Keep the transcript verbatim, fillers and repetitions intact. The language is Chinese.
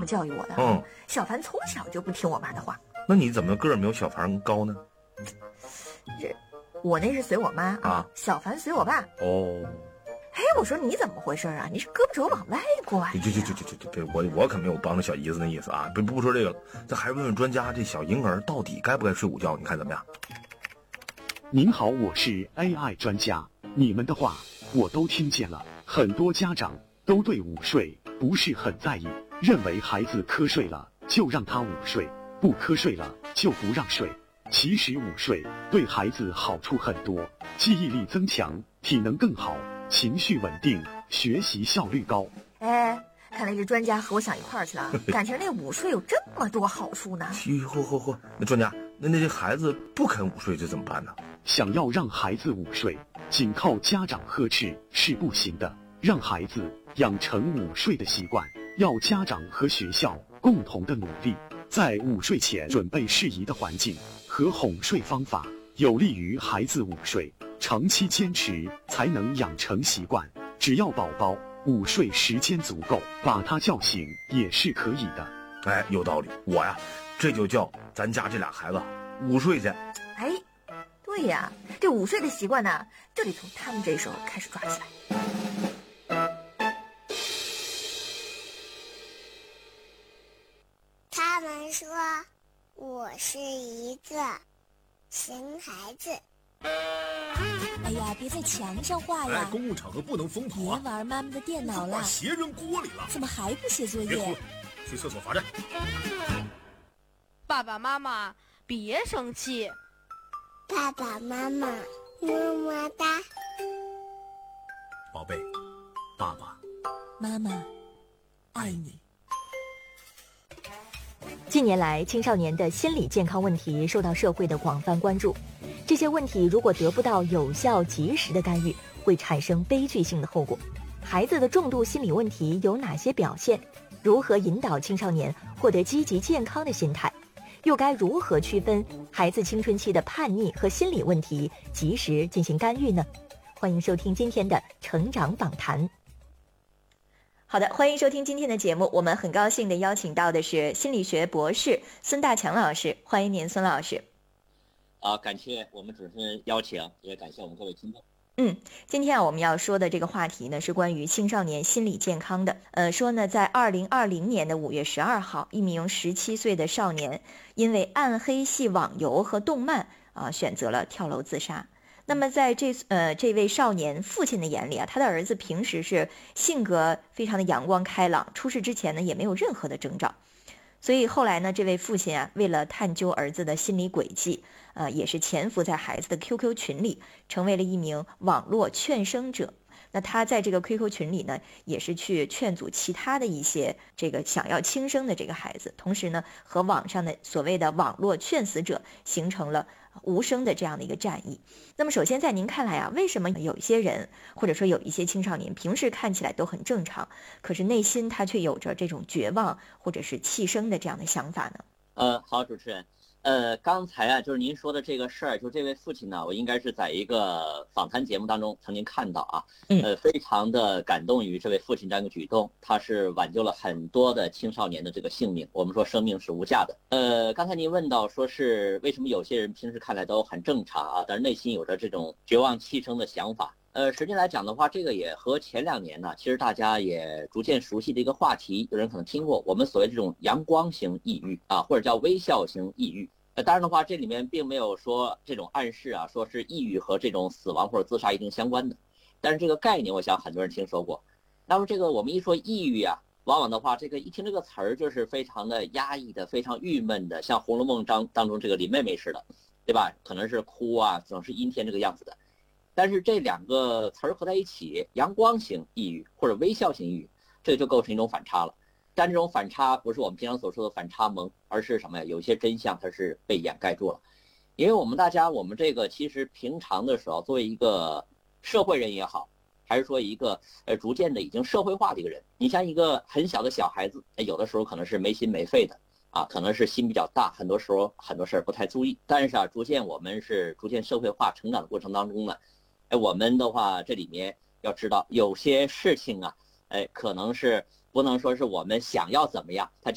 教育我的。 嗯， 小凡从小就不听我妈的话。 那你怎么个儿没有小凡高呢？ 这，我那是随我妈啊， 啊小凡随我爸。 哦， 哎，我说你怎么回事啊？你是胳膊肘往外拐呀？ 就就就就就就我我可没有帮着小姨子那意思啊！不不说这个了，咱还是问问专家，这小婴儿到底该不该睡午觉？你看怎么样？ 您好，我是 A I 专家，你们的话我都听见了。很多家长都对午睡不是很在意，认为孩子瞌睡了就让他午睡，不瞌睡了就不让睡。其实午睡对孩子好处很多，记忆力增强，体能更好，情绪稳定，学习效率高。 哎，看来这专家和我想一块儿去了，感情那午睡有这么多好处呢。 嚯嚯嚯嚯！那专家，那那这孩子不肯午睡这怎么办呢？ 想要让孩子午睡，仅靠家长呵斥是不行的。让孩子养成午睡的习惯，要家长和学校共同的努力，在午睡前准备适宜的环境和哄睡方法，有利于孩子午睡。长期坚持才能养成习惯。只要宝宝午睡时间足够，把他叫醒也是可以的。 哎，有道理。我呀，这就叫咱家这俩孩子午睡去。 哎，对呀，这午睡的习惯呢，就得从他们这时候开始抓起来。 他们说我是一个熊孩子。 哎呀，别在墙上画呀！ 哎，公共场合不能疯跑啊！ 别玩妈妈的电脑了， 把鞋扔锅里了。 怎么还不写作业？ 别哭了，去厕所罚站。 爸爸妈妈，别生气。 爸爸妈妈，么么哒。 宝贝，爸爸妈妈爱你。 近年来，青少年的心理健康问题受到社会的广泛关注。这些问题如果得不到有效及时的干预，会产生悲剧性的后果。孩子的重度心理问题有哪些表现？如何引导青少年获得积极健康的心态？又该如何区分孩子青春期的叛逆和心理问题，及时进行干预呢？欢迎收听今天的成长访谈。好的，欢迎收听今天的节目。我们很高兴的邀请到的是心理学博士孙大强老师，欢迎您，孙老师。 啊，感谢我们主持人邀请，也感谢我们各位听众。 嗯，今天啊，我们要说的这个话题呢，是关于青少年心理健康的。呃，说呢，在二零二零年的五月十二号，一名十七岁的少年因为暗黑系网游和动漫啊，选择了跳楼自杀。那么在这呃这位少年父亲的眼里啊，他的儿子平时是性格非常的阳光开朗，出事之前呢也没有任何的征兆。所以后来呢，这位父亲啊，为了探究儿子的心理轨迹，呃，也是潜伏在孩子的 Q Q 群里，成为了一名网络劝生者。那他在这个 Q Q 群里呢，也是去劝阻其他的一些这个想要轻生的这个孩子，同时呢，和网上的所谓的网络劝死者形成了无声的这样的一个战役。那么首先在您看来啊，为什么有一些人或者说有一些青少年平时看起来都很正常，可是内心他却有着这种绝望或者是弃生的这样的想法呢？ 呃，好，主持人。呃，刚才啊，就是您说的这个事儿，就这位父亲呢，我应该是在一个访谈节目当中曾经看到啊，呃，非常的感动于这位父亲这样一个举动，他是挽救了很多的青少年的这个性命。我们说生命是无价的。呃，刚才您问到说是为什么有些人平时看来都很正常啊，但是内心有着这种绝望弃生的想法。呃，实际来讲的话，这个也和前两年呢，其实大家也逐渐熟悉的一个话题，有人可能听过，我们所谓这种阳光型抑郁啊，或者叫微笑型抑郁。呃，当然的话，这里面并没有说这种暗示啊，说是抑郁和这种死亡或者自杀一定相关的。但是这个概念，我想很多人听说过。那么这个我们一说抑郁啊，往往的话，这个一听这个词儿就是非常的压抑的，非常郁闷的，像《红楼梦》当当中这个林妹妹似的，对吧？可能是哭啊，总是阴天这个样子的。但是这两个词儿合在一起，阳光型抑郁或者微笑型抑郁，这就构成一种反差了。但这种反差不是我们经常所说的反差萌，而是什么呀？有些真相它是被掩盖住了。因为我们大家，我们这个其实平常的时候，作为一个社会人也好，还是说一个呃逐渐的已经社会化的一个人，你像一个很小的小孩子，有的时候可能是没心没肺的啊，可能是心比较大，很多时候很多事儿不太注意。但是啊，逐渐我们是逐渐社会化成长的过程当中呢，哎，我们的话这里面要知道有些事情啊，哎，可能是不能说是我们想要怎么样，它